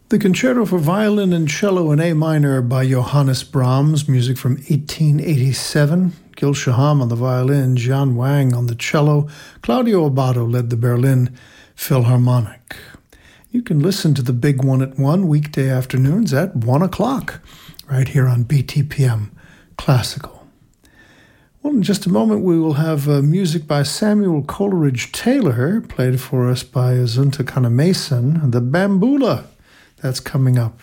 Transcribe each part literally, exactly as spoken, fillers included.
The Concerto for Violin and Cello in A minor by Johannes Brahms, music from eighteen eighty-seven. Gil Shaham on the violin, Jian Wang on the cello, Claudio Abbado led the Berlin Philharmonic. You can listen to the Big One at One weekday afternoons at one o'clock, right here on B T P M Classical. Well, in just a moment we will have uh, music by Samuel Coleridge Taylor, played for us by Azunta Kana-Mason, the Bambula. That's coming up.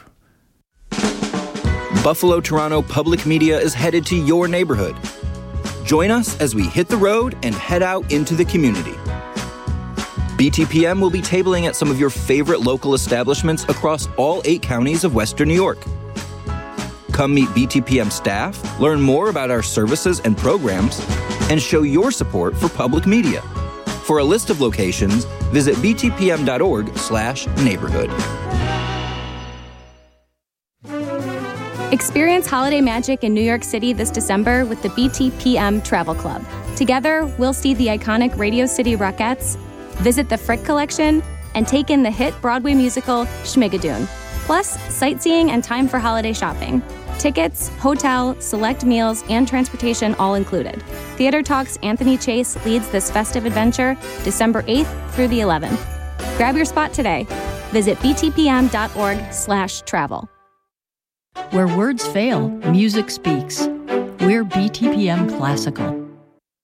Buffalo Toronto Public Media is headed to your neighborhood. Join us as we hit the road and head out into the community. B T P M will be tabling at some of your favorite local establishments across all eight counties of Western New York. Come meet B T P M staff, learn more about our services and programs, and show your support for public media. For a list of locations, visit b t p m dot org slash neighborhood. Experience holiday magic in New York City this December with the B T P M Travel Club. Together, we'll see the iconic Radio City Rockettes, visit the Frick Collection, and take in the hit Broadway musical Schmigadoon. Plus, sightseeing and time for holiday shopping. Tickets, hotel, select meals, and transportation all included. Theater Talk's Anthony Chase leads this festive adventure December eighth through the eleventh. Grab your spot today. Visit b t p m dot org slash travel. Where words fail, music speaks. We're B T P M Classical.